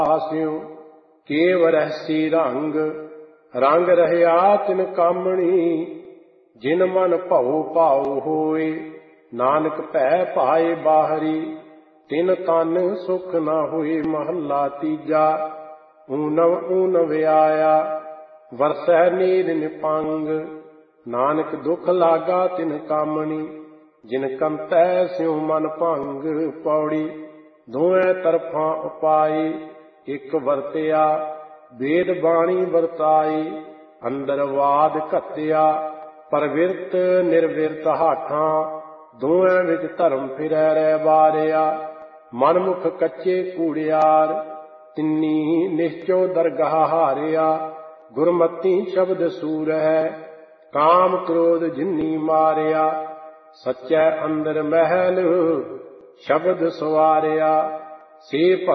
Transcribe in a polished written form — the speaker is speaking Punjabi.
ਆਸਿਓ ਕੇਵ ਰਹਿਸੀ ਰੰਗ ਰੰਗ ਰਹਿਆ ਤਿਨ ਕਾਮਣੀ ਜਿਨ ਮਨ ਭਉ ਭਾਉ ਹੋਏ ਨਾਨਕ ਭੈ ਭਾਏ ਬਾਹਰੀ ਤਿਨ ਤਨ ਸੁਖ ਨ ਹੋਏ। ਮਹੱਲਾ ਤੀਜਾ। ਊਨਵ ਊਨਵ ਆਇਆ ਵਰਸੈ ਨੀਰ ਨਿਪੰਗ ਨਾਨਕ ਦੁਖ ਲਾਗਾ ਤਿਨ ਕਾਮਣੀ ਜਿਨ ਕੰਤੈ ਸਿਉ ਮਨ ਭੰਗ। ਪੌੜੀ। ਦੋਵੇਂ ਤਰਫਾਂ ਉਪਾਈ ਇਕ ਵਰਤਿਆ ਵੇਦ ਬਾਣੀ ਵਰਤਾਈ ਅੰਦਰ ਵਾਦ ਘੱਤਿਆ ਪਰਵਿਰਤ ਨਿਰਵਿਰਤ ਹਾਠਾਂ ਦੋਵੇਂ ਵਿੱਚ ਧਰਮ ਫਿਰੈ ਰਹਿ ਬਾਰਿਆ। ਮਨਮੁਖ ਕੱਚੇ ਕੂੜਿਆਰ ਤਿੰਨੀ ਨਿਸ਼ਚੋ ਦਰਗਾਹ ਹਾਰਿਆ। ਗੁਰਮਤੀ ਸ਼ਬਦ ਸੂਰ ਹੈ ਕਾਮ ਕ੍ਰੋਧ ਜਿਨੀ ਮਾਰਿਆ। ਸੱਚੈ ਅੰਦਰ ਮਹਿਲ ਸ਼ਬਦ ਸਵਾਰਿਆ ਸੇ